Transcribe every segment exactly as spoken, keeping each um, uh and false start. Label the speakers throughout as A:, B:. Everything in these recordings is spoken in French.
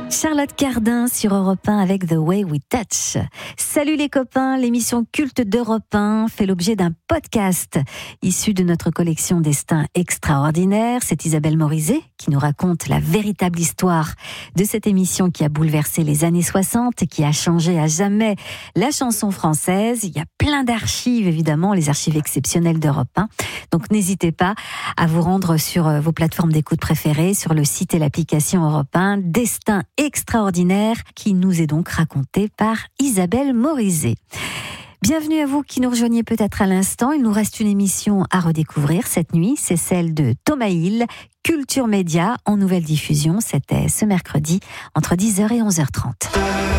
A: Charlotte Cardin sur Europe un avec The Way We Touch. Salut les copains, l'émission culte d'Europe un fait l'objet d'un podcast issu de notre collection Destin extraordinaire. C'est Isabelle Morizet qui nous raconte la véritable histoire de cette émission qui a bouleversé les années soixante et qui a changé à jamais la chanson française. Il y a plein d'archives, évidemment, les archives exceptionnelles d'Europe un. Donc n'hésitez pas à vous rendre sur vos plateformes d'écoute préférées, sur le site et l'application Europe un, Destin extraordinaire, qui nous est donc raconté par Isabelle Morizet. Bienvenue à vous qui nous rejoignez peut-être à l'instant. Il nous reste une émission à redécouvrir cette nuit. C'est celle de Thomas Hill, Culture Média, en nouvelle diffusion. C'était ce mercredi entre dix heures et onze heures trente.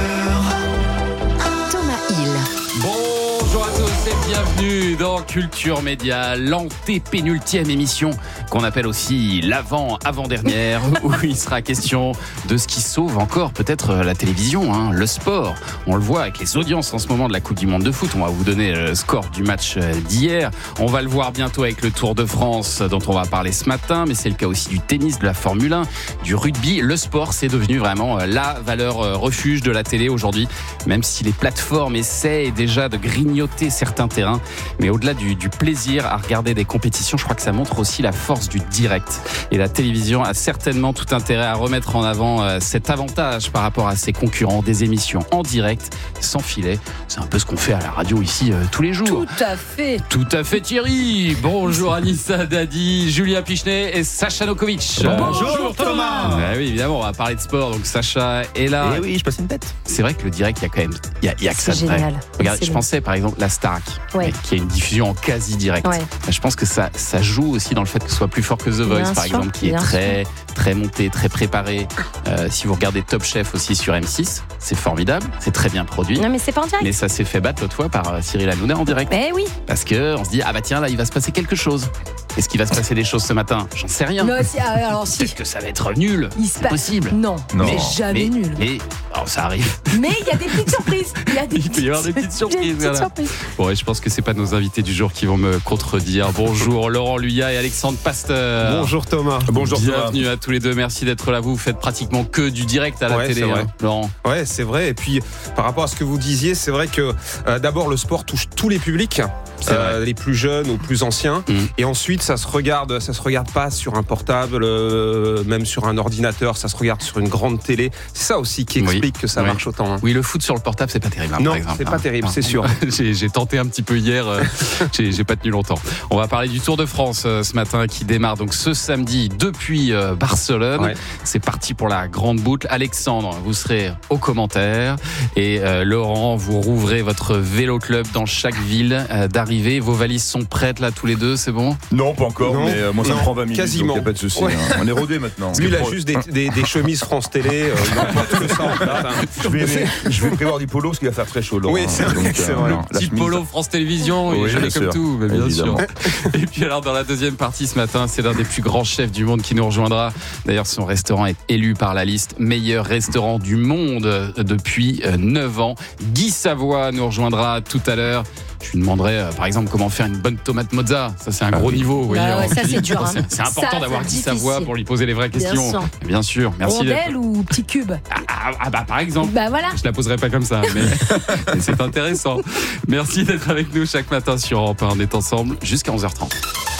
A: Thomas Hill.
B: Bonjour à tous et bienvenue dans Culture Média, l'antépénultième émission qu'on appelle aussi l'avant-avant-dernière, où il sera question de ce qui sauve encore peut-être la télévision, hein, le sport. On le voit avec les audiences en ce moment de la Coupe du Monde de foot. On va vous donner le score du match d'hier. On va le voir bientôt avec le Tour de France dont on va parler ce matin, mais c'est le cas aussi du tennis, de la Formule un, du rugby. Le sport, c'est devenu vraiment la valeur refuge de la télé aujourd'hui, même si les plateformes essaient déjà de grignoter certains terrains. Mais au-delà du, du plaisir à regarder des compétitions, je crois que ça montre aussi la force du direct. Et la télévision a certainement tout intérêt à remettre en avant euh, cet avantage par rapport à ses concurrents, des émissions en direct, sans filet. C'est un peu ce qu'on fait à la radio ici euh, tous les jours.
C: Tout à fait.
B: Tout à fait Thierry. Bonjour Anissa Dadi, Julien Pichenet et Sacha Nokovic.
D: Bonjour Thomas.
B: Ah oui, évidemment, on va parler de sport, donc Sacha est là.
D: Et oui, je passe une tête.
B: C'est vrai que le direct, il y a quand même, il y a, il y a que ça de vrai.
A: Génial.
B: Regarde,
A: Excellent.
B: je pensais par exemple la Starac,
A: Ouais.
B: qui a une diffusion en quasi direct.
A: Ouais.
B: Je pense que ça, ça joue aussi dans le fait que ce soit plus fort que The Voice,
A: Bien
B: par
A: sûr,
B: exemple, qui est
A: bien
B: très, très monté, très préparé. Euh, si vous regardez Top Chef aussi sur M six, c'est formidable, c'est très bien produit.
C: Non mais c'est pas en direct.
B: Mais ça s'est fait battre l'autre fois par euh, Cyril Hanouna en direct.
C: Mais oui.
B: Parce que on se dit, ah bah tiens, là, il va se passer quelque chose. Est-ce qu'il va se passer des choses ce matin ? J'en sais rien.
C: Non, si, ah, alors si.
B: Peut-être que ça va être nul.
C: Il se
B: C'est
C: passe-
B: possible.
C: Non,
D: Non.
C: mais jamais
B: mais,
C: nul.
B: Mais, alors ça arrive.
C: Mais il y a des petites surprises. Il y a des
B: Il peut y avoir des petites surprises,
C: Des petites
B: voilà.
C: surprises.
B: Bon, et je pense que c'est pas nos invités du jour qui vont me contredire. Bonjour Laurent Luyat et Alexandre Pasteur.
E: Bonjour Thomas.
D: Bonjour
B: Bienvenue à tous les deux. Merci d'être là. Vous faites pratiquement que du direct à la
E: Ouais,
B: télé,
E: c'est vrai.
B: hein, Laurent.
E: Ouais, c'est vrai. Et puis, par rapport à ce que vous disiez, c'est vrai que euh, d'abord, le sport touche tous les publics,
B: C'est
E: euh, les plus jeunes ou plus anciens.
B: Mmh.
E: Et ensuite, ça se regarde, ça se regarde pas sur un portable, euh, même sur un ordinateur. Ça se regarde sur une grande télé. C'est ça aussi qui
B: Oui.
E: explique que ça
B: Oui.
E: marche autant. hein.
B: Oui, le foot sur le portable, c'est pas terrible, hein,
E: Non,
B: par exemple.
E: c'est pas
B: hein.
E: terrible, c'est sûr.
B: j'ai, j'ai tenté un petit peu hier, euh, j'ai, j'ai pas tenu longtemps. On va parler du Tour de France euh, ce matin qui démarre donc ce samedi depuis euh, Barcelone.
E: Ouais.
B: C'est parti pour la grande boucle. Alexandre, vous serez aux commentaires et euh, Laurent, vous rouvrez votre vélo club dans chaque ville euh, d'arrivée. Vos valises sont prêtes là tous les deux, c'est bon ?
D: Non, pas encore,
E: Non.
D: mais euh, moi ça
E: Non,
D: me prend vingt minutes,
E: quasiment.
D: donc y a pas de souci.
E: Ouais.
D: hein. On est rodé maintenant.
E: Lui, il a
D: Pour-
E: juste des, des, des chemises France Télé. Euh, il en porte que ça, en fait, hein.
D: Je vais, je vais prévoir du polo parce qu'il va faire très chaud. Laurent,
E: Oui, c'est
D: hein.
E: vrai,
D: Donc,
E: c'est vrai.
D: non, la
B: Petit
D: chemise-
B: polo France Télévisions, il est
D: Oui,
B: joli
D: bien
B: comme
D: sûr.
B: tout, mais bien
D: Évidemment.
B: sûr. Et puis alors dans la deuxième partie ce matin, c'est l'un des plus grands chefs du monde qui nous rejoindra. D'ailleurs, son restaurant est élu par la liste meilleur restaurant du monde depuis neuf ans. Guy Savoy nous rejoindra tout à l'heure. Je lui demanderai euh, par exemple comment faire une bonne tomate mozza. Ça c'est un gros
D: oui.
B: niveau. vous voyez,
C: Bah ouais,
B: en
C: ça,
B: cuisine.
C: c'est dur, hein.
B: C'est, c'est important
C: Ça,
B: d'avoir
C: c'est
B: Guy
C: difficile.
B: Savoy pour lui poser les vraies
C: Bien
B: questions.
C: sûr.
B: Bien sûr, merci d'être.
C: Rondelle ou petit cube?
B: Ah, ah, bah par exemple.
C: Bah voilà.
B: Je la poserai pas comme ça, mais, mais c'est intéressant. Merci d'être avec nous chaque matin sur Europe un. On est ensemble jusqu'à onze heures trente.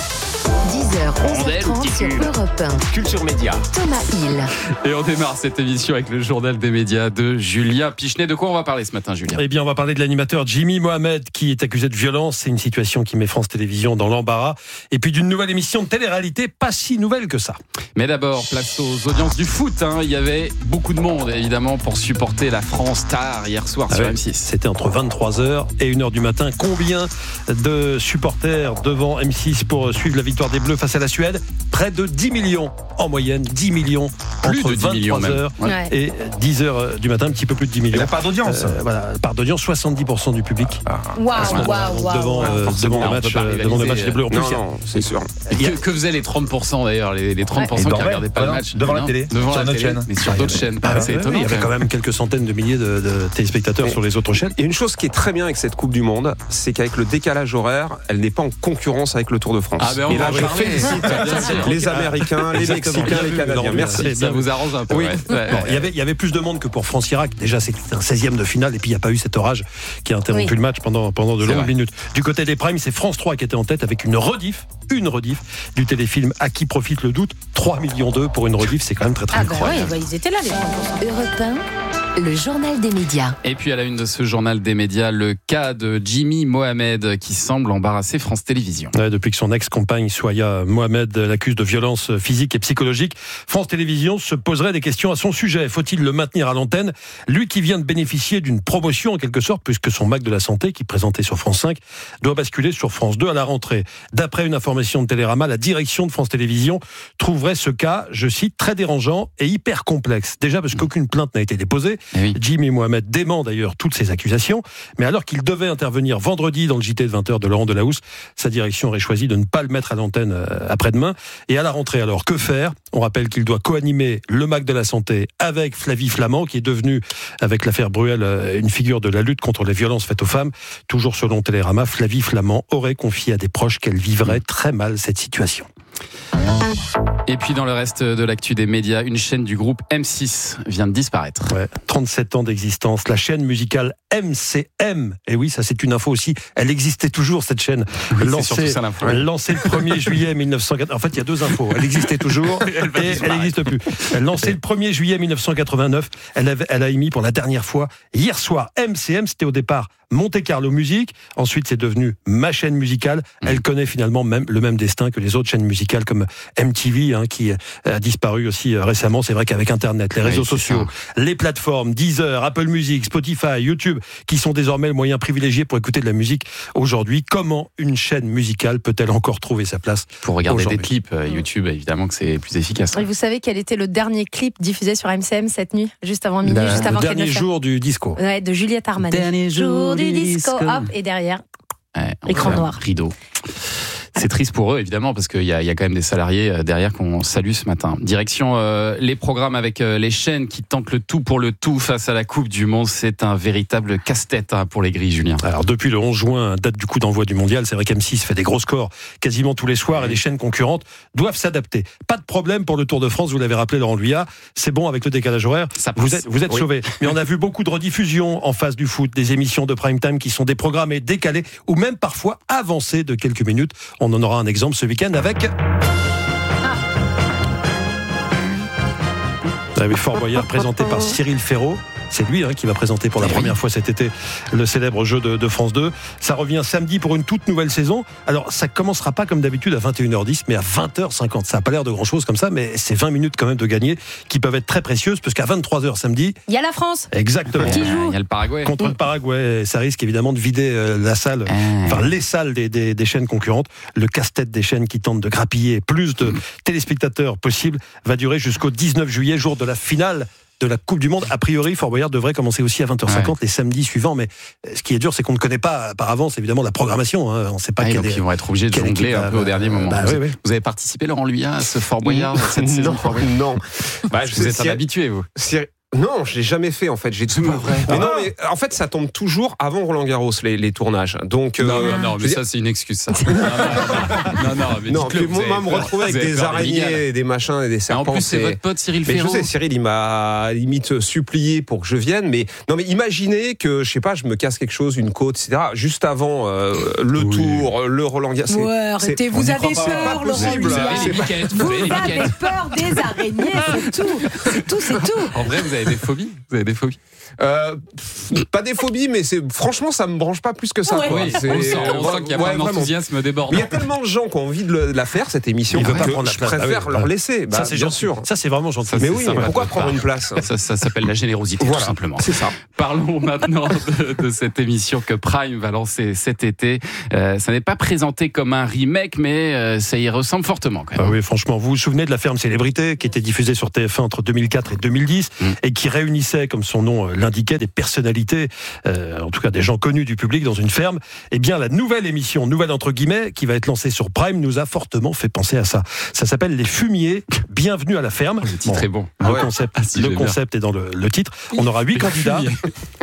A: dix heures, onze heures
B: Rondelle ou
A: trente
B: petit
A: sur
B: cube.
A: Europe un.
E: Culture Média.
A: Thomas Hill.
B: Et on démarre cette émission avec le journal des médias de Julien Pichenet. De quoi on va parler ce matin, Julien ?
F: Eh bien, on va parler de l'animateur Jimmy Mohamed qui est accusé de violence. C'est une situation qui met France Télévisions dans l'embarras. Et puis d'une nouvelle émission de télé-réalité, pas si nouvelle que ça.
B: Mais d'abord, place aux audiences du foot. Hein. Il y avait beaucoup de monde, évidemment, pour supporter la France tard hier soir
F: Ah
B: sur
F: ouais,
B: M six.
F: C'était entre vingt-trois heures et une heure du matin. Combien de supporters devant M six pour suivre la victoire des Bleus face à la Suède ? Près de dix millions en moyenne, dix millions
B: Plus
F: entre
B: de dix millions
F: vingt-trois
B: même.
F: heures
B: Ouais.
C: Ouais.
F: et dix heures du matin, un petit peu plus de dix
D: Et
F: millions.
D: la part d'audience.
F: Euh, voilà, part d'audience, soixante-dix pour cent du public.
C: Waouh, waouh, waouh.
F: devant, euh,
B: forcément,
F: devant le
B: on
F: match,
B: peut pas
F: euh, devant le match
B: rivaliser.
F: des Bleus. En plus,
E: Non,
F: il y a-
E: non, c'est sûr.
B: Et
F: Il y a-
B: que, que faisaient les trente pour cent d'ailleurs, les, les trente pour cent
D: Ouais. Et
B: qui
D: dans-
B: regardaient pas le
D: devant-
B: match
D: devant la
B: non,
D: télé,
B: devant
D: sur
B: la
D: notre
B: télé,
D: chaîne.
B: mais sur d'autres chaînes.
F: Ah,
B: c'est
F: ouais,
B: étonnant.
F: il y avait quand même quelques centaines de milliers de, de téléspectateurs
E: Mais-
F: sur les autres chaînes.
E: Il y a une chose qui est très bien avec cette Coupe du Monde, c'est qu'avec le décalage horaire, elle n'est pas en concurrence avec le Tour de France.
B: Ah ben on
E: Et
B: va
E: là,
B: en
E: je
B: parler.
E: félicite.
B: Bien sûr.
E: Les Américains, les
F: Exactement.
E: Mexicains, les
F: Bien vu,
E: Canadiens.
F: Laurent.
E: Merci.
F: C'est
B: Ça
F: bien.
B: vous arrange un peu.
F: Oui.
B: ouais. Ouais,
F: Bon,
B: ouais.
F: il y avait, il y avait plus de monde que pour France-Irak. Déjà, c'était un seizième de finale et puis il n'y a pas eu cet orage qui a interrompu
C: Oui.
F: le match pendant, pendant de
B: C'est
F: longues
B: vrai.
F: minutes. Du côté des primes, c'est France trois qui était en tête avec une rediff, une rediff du téléfilm À qui profite le doute. trois millions deux pour une rediff, c'est quand même très très
C: Ah bah
F: incroyable.
C: ouais, bah, ils étaient là les gens.
A: Europe un, le journal des médias.
B: Et puis à la une de ce journal des médias, le cas de Jimmy Mohamed qui semble embarrasser France Télévisions.
F: Ouais, depuis que son ex-compagne Soya Mohamed l'accuse de violence physique et psychologique, France Télévisions se poserait des questions à son sujet. Faut-il le maintenir à l'antenne ? Lui qui vient de bénéficier d'une promotion en quelque sorte, puisque son Mac de la Santé, qui présentait sur France cinq, doit basculer sur France deux à la rentrée. D'après une information de Télérama, la direction de France Télévisions trouverait ce cas, je cite, très dérangeant et hyper complexe. Déjà parce qu'aucune plainte n'a été déposée.
B: Eh oui.
F: Jimmy Mohamed dément d'ailleurs toutes ces accusations, mais alors qu'il devait intervenir vendredi dans le J T de vingt heures de Laurent Delahousse, sa direction aurait choisi de ne pas le mettre à l'antenne après-demain. Et à la rentrée alors, que faire ? On rappelle qu'il doit co-animer le Mac de la Santé avec Flavie Flament, qui est devenue, avec l'affaire Bruel, une figure de la lutte contre les violences faites aux femmes. Toujours selon Télérama, Flavie Flament aurait confié à des proches qu'elle vivrait très mal cette situation.
B: Et puis dans le reste de l'actu des médias, une chaîne du groupe M six vient de disparaître.
F: Ouais, trente-sept ans d'existence, la chaîne musicale M C M. Et oui, ça c'est une info aussi. Elle existait toujours, cette chaîne.
B: Oui, c'est
F: lancée,
B: surtout ça l'info.
F: lancée le premier juillet mille neuf cent quatre-vingt-neuf. En fait, il y a deux infos. Elle existait toujours
B: Elle va
F: et elle
B: disparaître.
F: n'existe plus. Elle lancée le premier juillet mille neuf cent quatre-vingt-neuf. Elle, avait, elle a émis pour la dernière fois hier soir. M C M, c'était au départ Monte Carlo Music. Ensuite, c'est devenu ma chaîne musicale. Elle connaît finalement même le même destin que les autres chaînes musicales comme M T V, hein, qui a disparu aussi récemment. C'est vrai qu'avec Internet, les réseaux
B: Oui, c'est
F: sociaux, les plateformes, Deezer, Apple Music, Spotify, YouTube, qui sont désormais le moyen privilégié pour écouter de la musique aujourd'hui, comment une chaîne musicale peut-elle encore trouver sa place ?
B: Pour regarder
F: Aujourd'hui.
B: des clips, euh, YouTube, évidemment que c'est plus efficace.
C: Et vous savez quel était le dernier clip diffusé sur M C M cette nuit, juste avant minuit,
F: La-
C: juste avant
F: le
C: qu'elle ne
F: dernier
C: fasse-
F: jour du disco.
C: Ouais, de Juliette Armanet.
B: Dernier jour
C: du
B: du
C: disco.
B: disco.
C: Hop, et derrière.
B: Ouais,
C: Écran
B: enfin,
C: noir.
B: Rideau. C'est triste pour eux, évidemment, parce qu'il y a, il y a quand même des salariés euh, derrière qu'on salue ce matin. Direction euh, les programmes avec euh, les chaînes qui tentent le tout pour le tout face à la Coupe du Monde. C'est un véritable casse-tête hein, pour les grilles, Julien.
F: Alors depuis le onze juin, date du coup d'envoi du mondial, c'est vrai qu'M six fait des gros scores quasiment tous les soirs et les chaînes concurrentes doivent s'adapter. Pas de problème pour le Tour de France, vous l'avez rappelé Laurent Luyat, c'est bon avec le décalage horaire,
B: Ça passe.
F: vous êtes, vous êtes
B: Oui.
F: sauvés. Mais on a vu beaucoup de rediffusions en face du foot, des émissions de prime time qui sont déprogrammées, décalées ou même parfois avancées de quelques minutes. On en aura un exemple ce week-end avec... Ah oui, Fort Boyard présenté par Cyril Ferraud. C'est lui hein, qui va présenter pour la
B: Eh oui.
F: première fois cet été le célèbre jeu de, de France deux. Ça revient samedi pour une toute nouvelle saison. Alors ça commencera pas comme d'habitude à vingt et une heures dix, mais à vingt heures cinquante. Ça n'a pas l'air de grand chose comme ça, mais c'est vingt minutes quand même de gagner qui peuvent être très précieuses, parce qu'à vingt-trois heures samedi,
C: Il y a la France.
F: exactement,
C: Qui
B: Euh,
C: joue
B: Il y a le Paraguay.
F: contre le Paraguay, ça risque évidemment de vider euh, la salle.
B: Ah.
F: Enfin, les salles des, des, des chaînes concurrentes, le casse-tête des chaînes qui tentent de grappiller plus de téléspectateurs possible va durer jusqu'au dix-neuf juillet, jour de la finale de la Coupe du Monde. A priori, Fort Boyard devrait commencer aussi à vingt heures cinquante les samedis suivants, mais ce qui est dur, c'est qu'on ne connaît pas par avance évidemment la programmation. Hein. On ne sait pas
B: Ah, et
F: quelle
B: donc
F: est-
B: ils vont être obligés de
F: quelle
B: jongler
F: équipe
B: un peu
F: va-
B: au dernier moment.
F: bah
B: vous,
F: oui, oui.
B: vous avez participé, Laurent Luyat, à ce Fort Boyard cette saison
E: non,
B: Fort Boyard
E: non. Bah, je
B: Vous
E: sais,
B: êtes un
E: si-
B: habitué, vous.
E: si- Non, je l'ai jamais fait en fait. J'ai tout.
B: pas vrai.
E: Mais
B: Ah.
E: non, mais en fait, ça tombe toujours avant Roland Garros les, les tournages. Donc euh,
B: Non, non, non,
E: je
B: mais
E: veux dire-
B: ça, c'est une excuse, ça. Non, non, non, non, mais
E: non,
B: dites-le,
E: puis
B: vous
E: moi,
B: avez
E: me
B: peur.
E: retrouver avec
B: Vous avez
E: des
B: peur des Bigales.
E: araignées, des machins et des
B: Et
E: serpents.
B: en plus, c'est
E: c'est-
B: votre pote Cyril
E: Mais je
B: Ferraud.
E: sais, Cyril, il m'a limite supplié pour que je vienne. Mais non, mais imaginez que, je sais pas, je me casse quelque chose, une côte, et cetera. Juste avant euh, le
B: Oui.
E: tour, le Roland Garros. c'est-
C: Ouais, arrêtez,
E: c'est-
C: vous
E: on y
C: avez
E: croit pas.
C: peur,
E: C'est
C: Laurent
E: pas possible.
B: Vous avez
C: Luyat.
B: les biquettes, vous avez
C: Vous
B: les
C: avez
B: biquettes.
C: peur des araignées, c'est tout. C'est tout, c'est tout.
B: En vrai, vous avez des phobies Vous avez des phobies
E: Euh, pff, pas des phobies, mais c'est franchement, ça me branche pas plus que ça.
C: Ouais.
E: quoi.
B: Oui,
E: C'est-
B: on sent, on sent qu'il y a
E: ouais,
B: pas un
E: vraiment.
B: enthousiasme débordant.
E: Mais il y a tellement de gens qui ont envie de, le- de la faire, cette émission,
F: Il veut pas
E: que
F: prendre la
E: je
F: place.
E: préfère
F: Ah oui,
E: leur
F: ouais.
E: laisser. Bah,
F: ça, c'est
E: bien
F: gentil.
E: sûr.
F: Ça, c'est vraiment gentil.
B: Ça,
E: Mais
B: c'est
E: oui,
B: sympa
E: mais pourquoi
B: de
E: prendre
B: votre
E: une place
B: Ça, ça s'appelle la générosité,
E: Voilà,
B: tout simplement.
E: c'est ça.
B: Parlons maintenant de, de cette émission que Prime va lancer cet été. Euh, ça n'est pas présenté comme un remake, mais euh, ça y ressemble fortement quand même.
F: Ah oui, franchement, vous vous souvenez de la Ferme Célébrité qui était diffusée sur T F un entre deux mille quatre et deux mille dix
B: Mm.
F: et qui réunissait, comme son nom euh, l'indiquait, des personnalités, euh, en tout cas des gens connus du public dans une ferme. Eh bien, la nouvelle émission, nouvelle entre guillemets, qui va être lancée sur Prime, nous a fortement fait penser à ça. Ça s'appelle Les Fumiers. Bienvenue à la ferme.
B: Le titre
F: Bon,
B: est bon.
F: Le
E: Ah ouais.
F: concept,
B: Ah si,
F: le
B: j'aime bien.
F: concept est dans le, le titre. On aura huit candidats.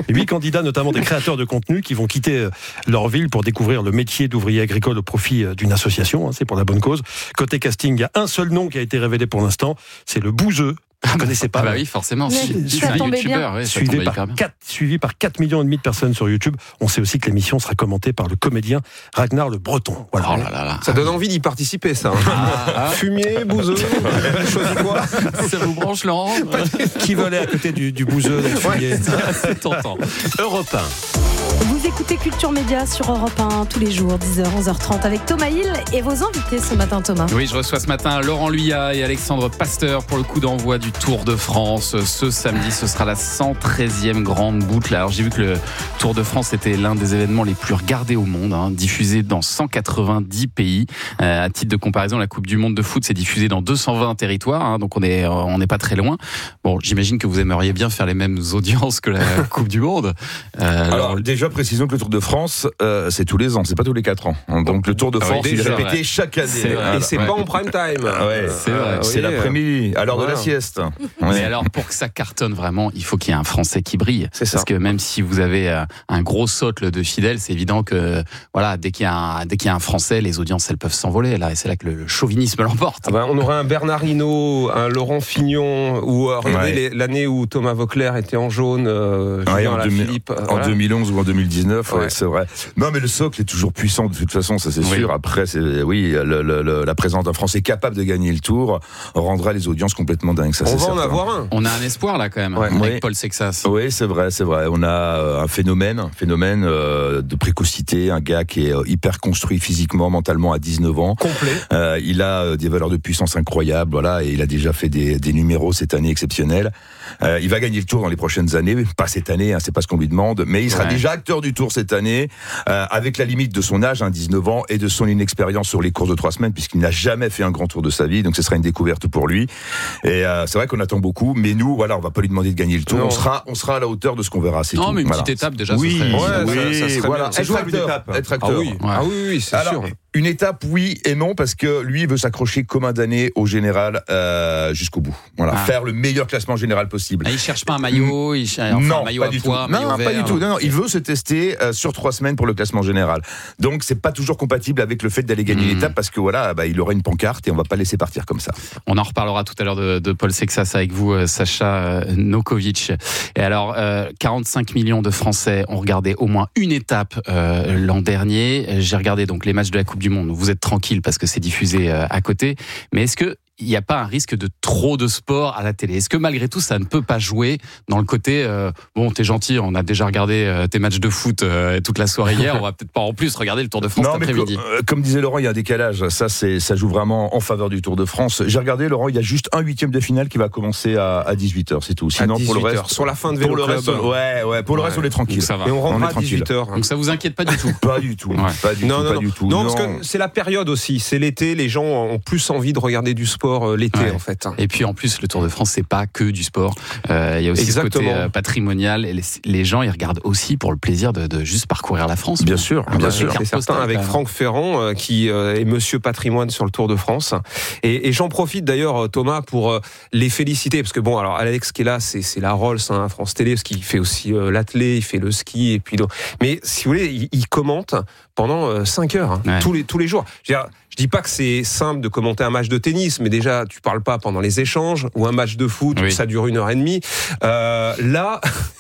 F: Huit candidats, notamment des créateurs de contenu, qui vont quitter leur ville pour découvrir le métier d'ouvrier agricole au profit d'une association. C'est pour la bonne cause. Côté casting, il y a un seul nom qui a été révélé pour l'instant, c'est le Bouzeux. Vous ne connaissez pas?
B: Ah bah oui, forcément.
C: Ouais,
B: C'est
C: ça
B: un
C: tombait
B: youtubeur. Ouais, ça
F: suivi,
B: tombait
F: par
B: hyper bien.
F: quatre, suivi par quatre millions et demi de personnes sur YouTube. On sait aussi que l'émission sera commentée par le comédien Ragnar Le Breton. Voilà.
B: Oh là là là.
E: Ça donne envie d'y participer, ça. Hein.
B: Ah,
E: Fumier, bouseux, vous choisissez quoi?
B: ah, ça vous branche, Laurent?
F: Qui veut aller à côté du, du Bouzeux d'être fumier?
B: C'est tentant. Europe un.
C: Vous écoutez Culture Média sur Europe un tous les jours, dix heures, onze heures trente avec Thomas Hill et vos invités ce matin, Thomas.
B: Oui, je reçois ce matin Laurent Luyat et Alexandre Pasteur pour le coup d'envoi du Tour de France. Ce samedi, ce sera la cent treizième grande boucle. Alors, j'ai vu que le Tour de France était l'un des événements les plus regardés au monde, hein, diffusé dans cent quatre-vingt-dix pays. Euh, à titre de comparaison, la Coupe du Monde de foot s'est diffusée dans deux cent vingt territoires, hein, donc on est on n'est pas très loin. Bon, j'imagine que vous aimeriez bien faire les mêmes audiences que la Coupe du Monde. Euh,
D: Alors,
B: alors,
D: déjà, précisons que le Tour de France, euh, c'est tous les ans, c'est pas tous les quatre ans. Donc le Tour de
B: Ah oui,
D: France, il est
B: déjà,
D: répété
B: ouais.
D: chaque année.
B: C'est vrai.
E: Et c'est
B: Ouais.
E: pas en prime time.
D: Ah ouais,
B: C'est vrai.
D: c'est
E: oui,
D: l'après-midi, à l'heure
E: voilà.
D: de la sieste.
B: Mais
D: Ouais.
B: alors, pour que ça cartonne vraiment, il faut qu'il y ait un Français qui brille.
E: C'est ça.
B: Parce que même si vous avez euh, un gros socle de fidèles, c'est évident que voilà, dès qu'il y a un, dès qu'il y a un Français, les audiences elles peuvent s'envoler. Là, et c'est là que le, le chauvinisme l'emporte.
E: Ah ben, on aurait un Bernard Hinault, un Laurent Fignon, ou euh, regardez
D: Ouais.
E: les- l'année où Thomas Vauclair était en jaune, euh,
D: Ouais,
E: Julien
D: en, deux mille-
E: Alaphilippe, euh,
D: en
E: voilà.
D: deux mille onze ou en deux mille dix-neuf, ouais,
E: Ouais.
D: c'est vrai. Non, mais le socle est toujours puissant de toute façon, ça c'est
B: Oui.
D: sûr. Après, c'est oui, le, le, le- la présence d'un Français capable de gagner le Tour rendra les audiences complètement dingues. Ça,
E: On
D: c'est
E: va en
D: certain.
E: avoir un.
B: On a un espoir là quand même,
E: Ouais.
B: avec
D: Oui.
B: Paul Sexas.
D: Oui, c'est vrai, c'est vrai. On a euh, un phénomène, un phénomène euh, de précocité, un gars qui est euh, hyper construit physiquement, mentalement à dix-neuf ans.
E: Complet.
D: Euh, il a euh, des valeurs de puissance incroyables, voilà, et il a déjà fait des, des numéros cette année exceptionnels. Euh, il va gagner le Tour dans les prochaines années, pas cette année, hein, c'est pas ce qu'on lui demande, mais il sera
B: Ouais.
D: déjà acteur du Tour cette année, euh, avec la limite de son âge, hein, dix-neuf ans, et de son inexpérience sur les courses de trois semaines, puisqu'il n'a jamais fait un grand Tour de sa vie, donc ce sera une découverte pour lui. Et euh, c'est vrai qu'on attend beaucoup, mais nous, voilà, on va pas lui demander de gagner le Tour,
E: Non.
D: on sera, on sera à la hauteur de ce qu'on verra. C'est
B: Non,
D: tout.
B: mais une
D: Voilà.
B: petite étape déjà,
D: Oui,
B: ce serait.
E: Ouais,
D: oui,
E: ça- ça serait
D: voilà.
E: bien. C'est
D: Être
E: jouable, une
D: acteur,
E: étape.
D: être
E: Ah
D: acteur.
E: oui,
B: Ouais.
E: ah oui, oui, c'est
D: Alors,
E: sûr.
D: une étape, oui et non, parce que lui il veut s'accrocher comme un damné au général euh, jusqu'au bout. Voilà,
B: Ah.
D: faire le meilleur classement général possible.
B: Ah, il cherche pas un maillot, il cherche enfin,
D: non,
B: un maillot
D: pas
B: à
D: du
B: poids,
D: tout.
B: maillot
D: Non,
B: vert.
D: pas du tout. Non, non, il veut se tester euh, sur trois semaines pour le classement général. Donc, c'est pas toujours compatible avec le fait d'aller gagner
B: Mmh.
D: l'étape, parce que voilà, bah, il aura une pancarte et on va pas laisser partir comme ça.
B: On en reparlera tout à l'heure de, de Paul Sexas avec vous, euh, Sacha euh, Nokovic. Et alors, euh, quarante-cinq millions de Français ont regardé au moins une étape euh, l'an dernier. J'ai regardé donc les matchs de la Coupe du Monde. Vous êtes tranquille parce que c'est diffusé euh, à côté. Mais est-ce que il n'y a pas un risque de trop de sport à la télé? Est-ce que malgré tout, ça ne peut pas jouer dans le côté euh, bon, t'es gentil, on a déjà regardé euh, tes matchs de foot euh, toute la soirée hier, on va peut-être pas en plus regarder le Tour de France
D: Non,
B: cet
D: mais
B: après-midi.
D: co- euh, comme disait Laurent, il y a un décalage. Ça, c'est, ça joue vraiment en faveur du Tour de France. J'ai regardé, Laurent, il y a juste un huitième de finale qui va commencer à, à dix-huit heures, c'est tout. Sinon,
E: À
D: pour le
E: dix-huit
D: reste,
E: heures, sur la fin de
D: pour
E: Vélo
D: le
E: Club.
D: reste, ouais, ouais, pour le
E: Ouais.
D: reste, on est tranquille.
B: Donc ça va.
E: Et on
D: On
E: rentrera
D: est
E: à
D: tranquille.
E: dix-huit heures.
B: Donc ça vous inquiète pas du tout?
D: Pas du tout,
B: Ouais.
D: pas du
E: Non,
D: tout,
E: non,
D: pas
E: non.
D: du tout.
E: Non, parce que c'est la période aussi. C'est l'été, les gens ont plus envie de regarder du sport euh, l'été,
B: Ouais.
E: en fait.
B: Et puis en plus, le Tour de France, c'est pas que du sport. Euh, Il y a aussi
E: Exactement.
B: ce côté euh, patrimonial. Et les, les gens, ils regardent aussi pour le plaisir de, de juste parcourir la France.
D: Bien sûr,
B: Ah,
D: bien
B: bah,
D: sûr.
B: carte
E: C'est certain,
B: postale,
E: avec
B: quand même.
E: Franck Ferrand, euh, qui euh, est Monsieur Patrimoine sur le Tour de France. Et, et j'en profite d'ailleurs, euh, Thomas, pour euh, les féliciter, parce que bon, alors Alex qui est là, c'est, c'est la Rolls, hein, France Télé, parce qu'il fait aussi euh, l'athlé, il fait le ski, et puis donc. Mais si vous voulez, il, il commente pendant euh, cinq heures, hein,
B: Ouais.
E: tous les tous les jours. Je veux dire, je dis pas que c'est simple de commenter un match de tennis, mais déjà, tu parles pas pendant les échanges, ou un match de foot,
B: Oui.
E: où ça dure une heure et demie. Euh, là,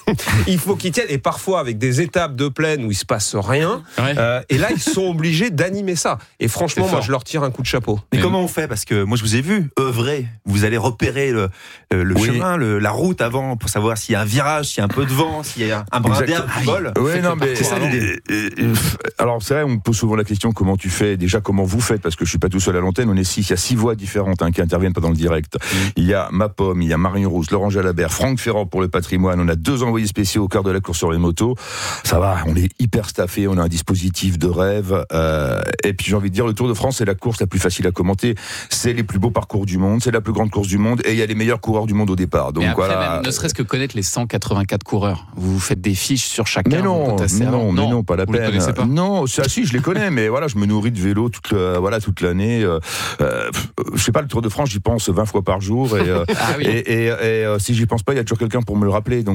E: il faut qu'il tienne, et parfois avec des étapes de plaine où il se passe rien.
B: Ouais.
E: Euh, et là, ils sont obligés d'animer ça. Et franchement,
B: C'est
E: moi,
B: fort.
E: je leur tire un coup de chapeau.
G: Mais
B: Et-
G: comment on fait? Parce que moi, je vous ai vu œuvrer. Vous allez repérer le, le, le
D: Oui.
G: chemin, le, la route avant, pour savoir s'il y a un virage, s'il y a un peu de vent, s'il y a un brin
D: Exact.
G: d'herbe qui vole.
D: Ouais, non, mais
G: C'est ça l'idée.
D: euh, euh, alors c'est vrai, on me pose souvent la question comment tu fais. Déjà, comment vous faites? Parce que je suis pas tout seul à l'antenne. On est six. Il y a six voix différentes hein, qui interviennent pendant le direct. Il y a Ma Pomme, il y a Marion Rousse, Laurent Jalabert, Franck Ferrand pour le patrimoine. On a deux envoyés spéciaux au cœur de la course sur les motos. Ça va, on est hyper staffé. On a un dispositif de rêve. Euh, et puis j'ai envie de dire, le Tour de France, c'est la course la plus facile à commenter. C'est les plus beaux parcours du monde. C'est la plus grande course du monde. Et il y a les meilleurs coureurs du monde au départ. Donc
B: Mais après,
D: voilà.
B: même, ne serait-ce que connaître les cent quatre-vingt-quatre coureurs. Vous vous faites des fiches sur chacun.
D: Mais
B: vous
D: non,
B: potassez
D: mais
B: avant.
D: non, mais non, pas la
B: vous les
D: peine.
B: connaissez pas.
D: Non, c'est- ah, si, je les connais, mais voilà, je me nourris de vélo toute, euh, voilà, toute l'année. Euh, euh, je sais pas, le Tour de France, j'y pense vingt fois par jour. Et, euh,
B: Ah oui.
D: et, et, et, euh, si j'y pense pas, il y a toujours quelqu'un pour me le rappeler. Donc voilà, c'est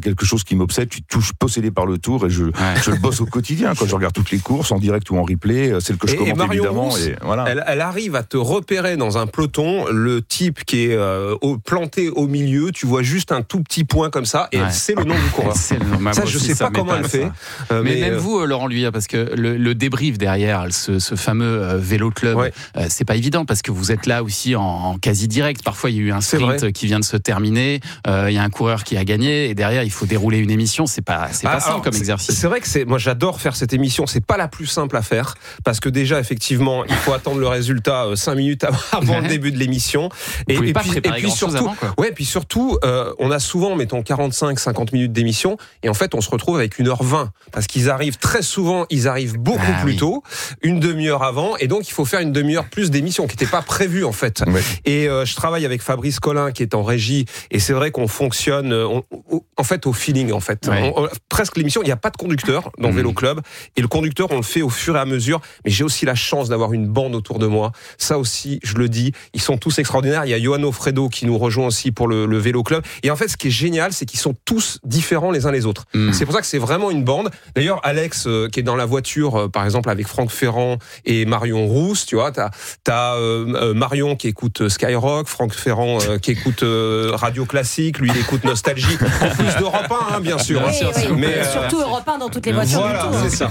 D: quelque chose qui m'obsède. Je suis tout possédé par le Tour et je, ouais. je le bosse au quotidien. Quand je regarde toutes les courses en direct ou en replay, celle que je et, commente et Marion évidemment.
E: Rousse,
D: et voilà.
E: elle, elle arrive à te repérer dans un peloton le type qui est euh, au, planté au milieu. Tu vois juste un tout petit point comme ça et ouais. c'est le nom du coureur.
B: C'est le nom.
E: Ça, je sais pas comment elle fait.
B: Euh, mais, mais même euh... vous, Laurent Luyat, parce que le, le débrief derrière ce, ce fameux euh, vélo club, ouais. euh, c'est pas évident parce que vous êtes là aussi en, en quasi direct. Parfois, il y a eu un sprint qui vient de se terminer. Euh, il y a un coureur qui a gagné et derrière, il faut dérouler une émission. C'est pas, c'est pas ah, simple alors, comme exercice.
E: C'est vrai que c'est, moi, j'adore faire cette émission. C'est pas la plus simple à faire parce que déjà, effectivement, il faut attendre le résultat euh, cinq minutes avant le début de l'émission.
B: Et, et,
E: pas
B: puis, et puis surtout,
E: avant, ouais, puis surtout, euh, on a souvent, mettons, quarante-cinq, cinquante minutes d'émission et en fait, on se retrouve avec une heure vingt parce qu'ils arrivent très souvent, ils arrivent beaucoup ah, plus oui. tôt, une demi-heure avant, et donc il faut faire une demi-heure plus d'émission qui n'était pas prévue en fait. Ouais. Et euh, je travaille avec Fabrice Collin qui est en régie, et c'est vrai qu'on fonctionne, on, on, en fait, au feeling en fait. Ouais. On, on, presque l'émission, il n'y a pas de conducteur dans mmh. Vélo Club, et le conducteur, on le fait au fur et à mesure. Mais j'ai aussi la chance d'avoir une bande autour de moi. Ça aussi, je le dis, ils sont tous extraordinaires. Il y a Johan Ofredo qui nous rejoint aussi pour le, le Vélo Club. Et en fait, ce qui est génial, c'est qu'ils sont tous différents les uns les autres. Mmh. C'est pour ça que c'est vraiment une bande. D'ailleurs, Alex, euh, qui est dans la voiture, euh, par exemple, avec Franck Ferrand et Marion Rousse, tu vois, t'as, t'as euh, Marion qui écoute Skyrock, Franck Ferrand euh, qui écoute euh, Radio Classique, lui il écoute Nostalgie, en plus d'Europe un, hein, bien sûr.
C: Oui, oui, oui. Mais euh, surtout Europe un dans toutes les voitures
E: voilà,
C: du Tour.
E: C'est ça.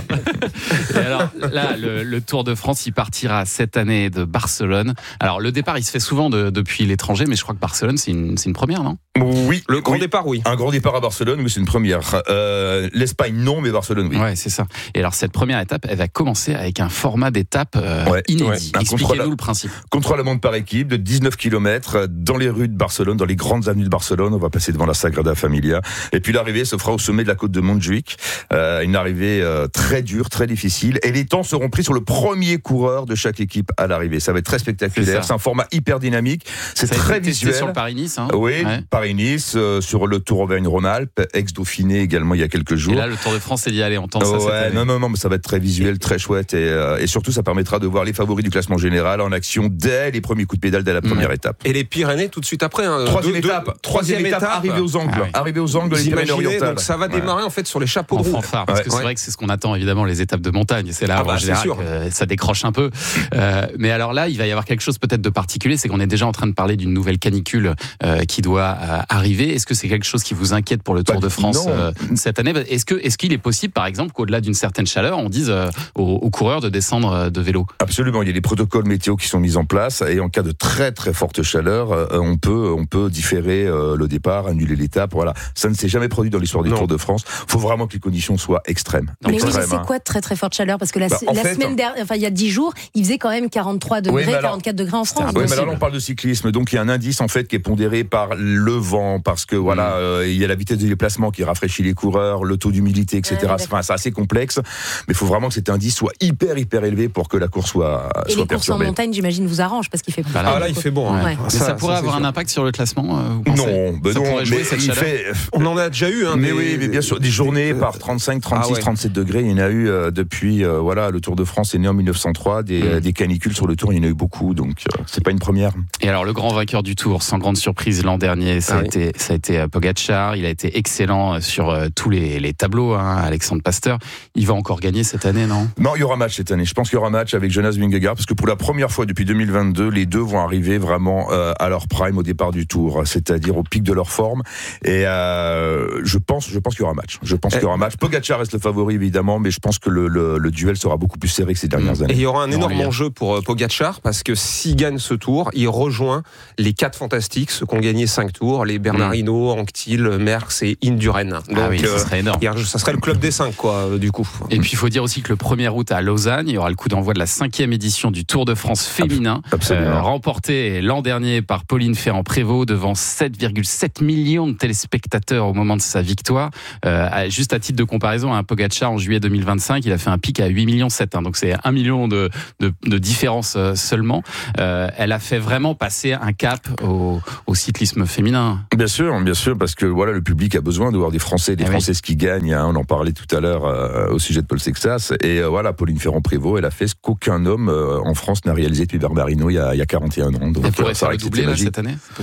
B: Et alors là, le, le Tour de France, il partira cette année de Barcelone. Alors le départ, il se fait souvent de, depuis l'étranger, mais je crois que Barcelone, c'est une, c'est une première, non ?
D: Oui.
E: Le grand
D: oui.
E: départ, oui.
D: Un grand départ à Barcelone, oui, c'est une première. Euh, L'Espagne, non, mais Barcelone, oui.
B: Ouais, c'est ça. Et alors cette première étape, elle va commencer avec un format d'étape euh, ouais, inédit. Ouais. Expliquez-nous le principe.
D: Contre-la-montre par équipe de dix-neuf kilomètres dans les rues de Barcelone, dans les grandes avenues de Barcelone. On va passer devant la Sagrada Familia. Et puis l'arrivée se fera au sommet de la côte de Montjuïc. Euh, une arrivée euh, très dure, très difficile. Et les temps seront pris sur le premier coureur de chaque équipe à l'arrivée. Ça va être très spectaculaire. C'est, c'est un format hyper dynamique. C'est ça très visuel.
B: Sur le Paris-Nice, hein.
D: Oui, ouais. Paris-Nice, euh, sur le Tour Auvergne-Rhône-Alpes, ex-Dauphiné également il y a quelques jours.
B: Et là, le Tour de France, c'est d'y aller. On tente ça
D: ouais,
B: cette année.
D: Non, non, non, mais ça va être très visuel, très chouette. Et, euh, et surtout, ça permettra de voir les favoris du classement général en action dès les premiers coups de pédale, dès la première mmh. étape.
E: Et les Pyrénées tout de suite après. Hein,
D: troisième, deux, étape, deux, troisième, troisième étape, arrivée aux angles. Ah oui. Arrivée aux angles, les Pyrénées orientales.
E: Donc ça va démarrer ouais. en fait sur les chapeaux
B: en
E: de roue.
B: fanfare, parce ouais. que c'est ouais. vrai que c'est ce qu'on attend évidemment, les étapes de montagne. C'est là,
E: ah bah,
B: en général, que ça décroche un peu. Euh, mais alors là, il va y avoir quelque chose peut-être de particulier, c'est qu'on est déjà en train de parler d'une nouvelle canicule euh, qui doit euh, arriver. Est-ce que c'est quelque chose qui vous inquiète pour le Tour bah, de France euh, cette année ? Est-ce que est-ce qu'il est possible, par exemple, qu'au-delà d'une certaine chaleur, on dise euh, aux, aux coureurs de descendre de vélo ?
D: Absolument. Il y a des protocoles météo qui sont mis en place et en cas de très très forte chaleur, euh, on peut on peut différer euh, le départ, annuler l'étape. Voilà, ça ne s'est jamais produit dans l'histoire du non. Tour de France. Il faut vraiment que les conditions soient extrêmes.
C: Mais
D: extrêmes,
C: oui, c'est quoi de très très forte chaleur ? Parce que la,
D: bah,
C: la
D: fait,
C: semaine dernière, enfin il y a dix jours, il faisait quand même quarante-trois degrés, oui, alors, quarante-quatre degrés en France.
D: Oui, mais là on parle de cyclisme, donc il y a un indice en fait qui est pondéré par le vent, parce que voilà, mmh. euh, il y a la vitesse de déplacement qui rafraîchit les coureurs, le taux d'humidité, et cetera. Ouais, enfin, c'est assez complexe, mais il faut vraiment que cet indice soit hyper hyper élevé pour que la course soit
C: et
D: soit
C: les courses en montagne, j'imagine, vous arrange parce qu'il fait.
E: Bah là, ah là, il fait bon. Hein.
B: Ouais. Mais ça, ça pourrait ça, avoir sûr. un impact sur le classement. Euh, vous
D: non, ben
B: ça
D: non,
B: pourrait jouer
D: mais
B: cette
D: il
B: chaleur.
D: fait.
E: On en a déjà eu. Hein,
D: mais
E: des,
D: oui, mais bien sûr, des journées par trente-cinq, trente-six, ah ouais. trente-sept degrés, il y en a eu euh, depuis. Euh, voilà, le Tour de France est né en mille neuf cent trois. Des, mmh. des canicules sur le Tour, il y en a eu beaucoup, donc euh, c'est pas une première.
B: Et alors, le grand vainqueur du Tour, sans grande surprise l'an dernier, ça ah a oui. été, ça a été Pogačar. Il a été excellent sur euh, tous les, les tableaux. Hein, Alexandre Pasteur, il va encore gagner cette année, non ?
D: Non, il y aura match cette année. Je pense qu'il y aura match avec Jonas Vingegaard, parce que pour la première fois depuis deux mille vingt-deux, les deux vont arriver vraiment euh, à leur prime au départ du Tour, c'est-à-dire au pic de leur forme. Et euh, je pense, je pense qu'il y aura match. Je pense qu'il y aura match. Pogačar reste le favori évidemment, mais je pense que le, le, le duel sera beaucoup plus serré que ces dernières années.
E: Et il y aura un énorme non, enjeu pour euh, Pogačar, parce que s'il gagne ce Tour, il rejoint les quatre fantastiques, ceux qui ont gagné cinq tours, les Bernard Hinault, Anquetil, Merckx et Indurain. Donc,
B: ah oui, ça serait énorme.
E: Euh, ça serait le club des cinq, quoi, euh, du coup.
B: Et puis il faut dire aussi que le premier août à Lausanne, il y aura le coup d'envoi de la cinquième édition du Tour de France féminin, euh, remporté l'an dernier par Pauline Ferrand-Prévot devant sept virgule sept millions de téléspectateurs au moment de sa victoire. Euh, juste à titre de comparaison, un Pogačar en juillet deux mille vingt-cinq, il a fait un pic à huit virgule sept millions, hein, donc c'est un million de, de, de différence seulement. Euh, elle a fait vraiment passer un cap au, au cyclisme féminin.
D: Bien sûr, bien sûr, parce que voilà, le public a besoin de voir des Français, des ah Françaises oui. qui gagnent. Hein, on en parlait tout à l'heure euh, au sujet de Paul Sexas. Et euh, voilà, Pauline Ferrand-Prévot, elle a fait ce qu'aucun homme euh, en France n'a réalisé depuis Bernard Hinault il y a, il y a quarante et un ans. Donc,
B: elle pourrait faire le doublé là, cette année, c'est possible ?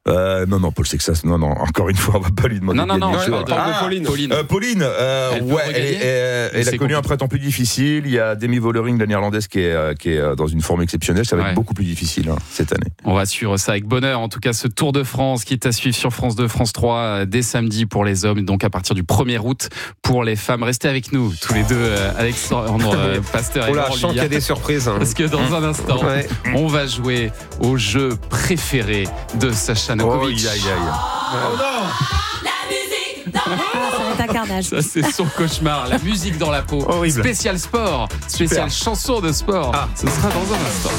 D: Euh, non, non, Paul Sexas, non, non, encore une fois, on va pas lui demander
B: Non,
D: de
B: non, non,
D: gagner.
B: je
E: Ouais,
B: parle de
E: ah,
B: Pauline. Pauline.
D: Euh, Pauline, euh,
B: Elle peut
D: ouais, elle,
B: regagner
D: est- elle, elle
B: C'est
D: a connu un
B: compliqué.
D: printemps plus difficile. Il y a Demi Vollering, la néerlandaise, qui est, euh, qui est euh, dans une forme exceptionnelle. Ça va
B: Ouais.
D: être beaucoup plus difficile hein, cette année.
B: On va suivre ça avec bonheur. En tout cas, ce Tour de France qui est à suivre sur France deux, France trois euh, dès samedi pour les hommes, donc à partir du premier août pour les femmes. Restez avec nous, tous les deux, euh, Alexandre euh, Pasteur et
E: Oh là,
B: Laurent
E: je sens qu'il y a
B: Lilliat.
E: des surprises. hein.
B: Parce que dans un instant,
E: Ouais.
B: on va jouer au jeu préféré de Sacha Nokovic.
D: Oh, aïe, aïe,
C: Ah, ça va être un carnage.
B: Ça, c'est son cauchemar. La musique dans la peau.
G: Horrible.
B: Spécial sport. Spécial chanson de sport.
E: Ah.
B: Ce sera dans un instant.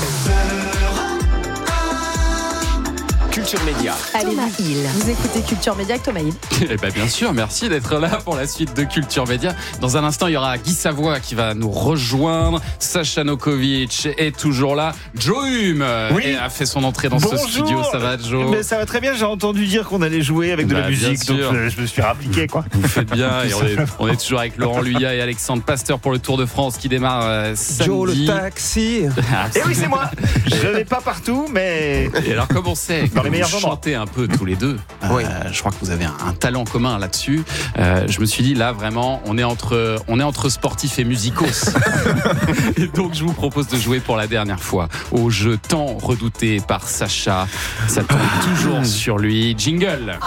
H: Culture Média.
C: Allez,
A: Thomas
C: vous,
A: Hill.
C: vous écoutez Culture Média avec Thomas Hill.
B: Eh ben bien sûr, merci d'être là pour la suite de Culture Média. Dans un instant, il y aura Guy Savoie qui va nous rejoindre. Sacha Nokovic est toujours là. Joe Hume
I: Oui.
B: et a fait son entrée dans
I: Bonjour.
B: ce studio. Ça va, Joe?
I: Mais ça va très bien, j'ai entendu dire qu'on allait jouer avec de
B: Bah,
I: la
B: bien
I: musique, donc
B: sûr.
I: euh, je me suis rappliqué quoi.
B: Vous faites bien. Et
I: Tout
B: on, est,
I: simplement.
B: on est toujours avec Laurent Luyat et Alexandre Pasteur pour le Tour de France qui démarre euh,
E: Joe
B: samedi.
E: le taxi.
B: Ah,
I: Et oui, c'est moi. Je vais pas partout, mais
B: Et alors, comme on sait,
I: Dans les
B: que
I: meilleurs
B: vous
I: endroits.
B: chantez un peu tous les deux, euh,
E: Oui.
B: je crois que vous avez un, un talent commun là-dessus. Euh, je me suis dit, là, vraiment, on est entre, on est entre sportifs et musicos. Et donc, je vous propose de jouer pour la dernière fois au jeu tant redouté par Sacha. Ça tombe toujours sur lui. Jingle.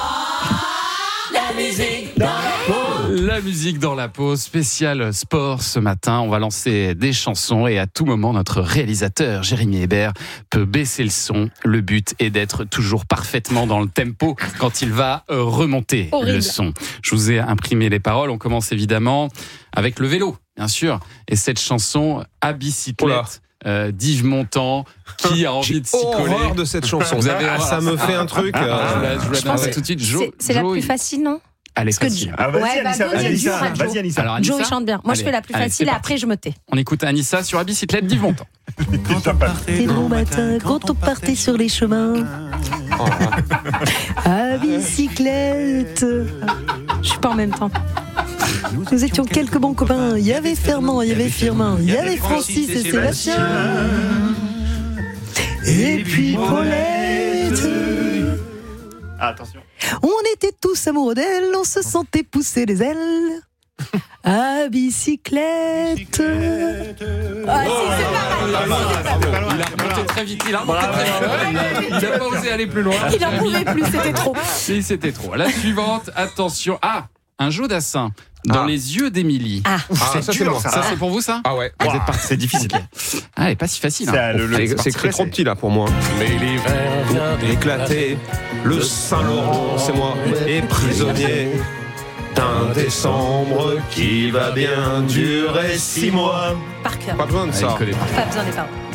B: La musique dans la peau, spécial sport ce matin. On va lancer des chansons et à tout moment, notre réalisateur Jérémy Hébert peut baisser le son. Le but est d'être toujours parfaitement dans le tempo quand il va euh, remonter
C: Horrible.
B: le son. Je vous ai imprimé les paroles. On commence évidemment avec le vélo, bien sûr. Et cette chanson à
E: Oula.
B: bicyclette euh, d'Yves Montand. Qui a envie
E: J'ai
B: de s'y coller?
E: horreur de cette chanson.
B: Vous avez
E: Ah,
B: horreur.
E: ça me fait un truc.
B: Je vous
E: euh,
B: la, je vous la
C: Je pense
B: donnerai
C: que
B: tout de suite. Jo-
C: C'est c'est la
B: Jo,
C: plus
B: il-
C: facile, non?
B: Elle est
C: Parce que
B: facile.
I: ah, vas-y
C: Ouais, bah,
I: Anissa,
C: donnez
I: vas-y
C: dur
I: Anissa,
C: à Joe.
I: vas-y Anissa.
B: Alors, Anissa,
C: Joe il chante bien. Moi je
B: Allez,
C: fais la plus
B: allez,
C: facile
B: c'est
C: et après je me tais.
B: On écoute Anissa sur la bicyclette d'Yves Montand.
A: Et bon matin, quand on partait sur les chemins, à bicyclette.
C: Je suis pas en même temps.
A: Nous étions quelques bons copains. Il y avait Fernand, il y avait Firmin, il y avait Francis et Sébastien. Et puis Paulette.
I: Ah, attention.
A: On était tous amoureux d'elle, on se sentait pousser les ailes. À bicyclette.
C: Ah, si, c'est pas mal.
B: Il a remonté très vite, il a remonté très vite. Il n'a pas osé aller plus loin.
C: Il en pouvait plus, c'était trop.
B: Si, c'était trop. La suivante, attention. Ah, un Joe Dassin dans
E: Ah.
B: les yeux d'Émilie.
C: Ah,
E: Ah, ça c'est
I: dur,
E: moi.
I: ça.
B: Ça, c'est pour vous, ça?
E: Ah ouais.
B: Vous êtes parti.
I: C'est difficile.
B: Ah, elle est pas si facile.
I: C'est
B: Hein.
I: le- le-
E: Allez,
I: c'est
E: c'est écrit trop petit là pour moi.
H: Mais l'hiver vient
E: Éclaté, le Saint-Laurent, c'est moi, et prisonnier d'un décembre qui va bien durer six mois.
C: par cœur.
E: Pas besoin de
B: Elle
E: ça.
B: connaît pas.
C: Pas besoin des paroles.